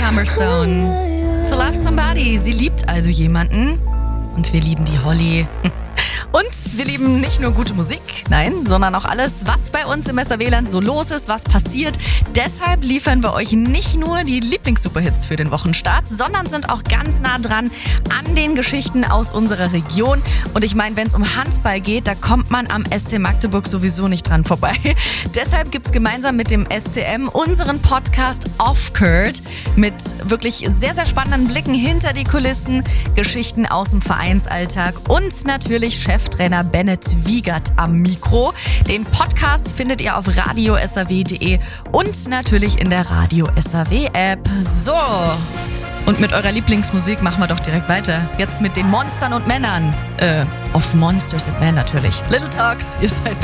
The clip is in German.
Hammerstone. To Love Somebody. Sie liebt also jemanden. Und wir lieben die Holly. Und wir lieben nicht nur gute Musik, nein, sondern auch alles, was bei uns im SAW-Land so los ist, was passiert. Deshalb liefern wir euch nicht nur die Lieblings-Superhits für den Wochenstart, sondern sind auch ganz nah dran an den Geschichten aus unserer Region. Und ich meine, wenn es um Handball geht, da kommt man am SC Magdeburg sowieso nicht dran vorbei. Deshalb gibt es gemeinsam mit dem SCM unseren Podcast Off-Court mit wirklich sehr, sehr spannenden Blicken hinter die Kulissen, Geschichten aus dem Vereinsalltag und natürlich Cheftrainer Bennett Wiegert am Mikro. Den Podcast findet ihr auf radio-saw.de und natürlich in der Radio SAW App. So, und mit eurer Lieblingsmusik machen wir doch direkt weiter. Jetzt mit den Monstern und Männern. Of Monsters and Men natürlich. Little Talks, ihr seid